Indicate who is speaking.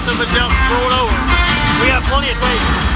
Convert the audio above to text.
Speaker 1: less of a jump, throw it over. We have plenty of tape.